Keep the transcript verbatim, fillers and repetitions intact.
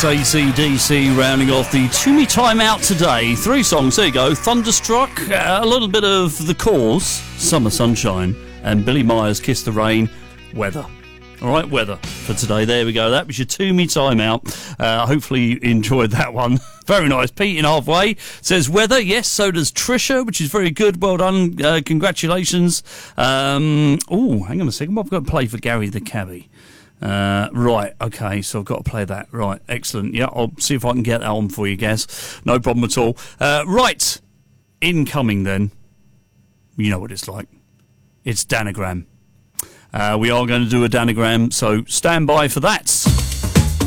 That's A C D C rounding off the To Me Time Out today. Three songs, there you go. Thunderstruck, uh, a little bit of The Cause, Summer Sunshine, and Billy Myers, Kiss the Rain, Weather. All right, weather for today. There we go. That was your To Me Time Out. Uh, hopefully you enjoyed that one. Very nice. Pete in halfway says weather. Yes, so does Trisha, which is very good. Well done. Uh, congratulations. Um, oh, hang on a second. I've got to play for Gary the Cabbie. Uh, right, okay, so I've got to play that. Right, excellent. Yeah, I'll see if I can get that on for you, Gaz. No problem at all. Uh, right, incoming then. You know what it's like. It's Danagram. Uh, we are going to do a Danagram, so stand by for that.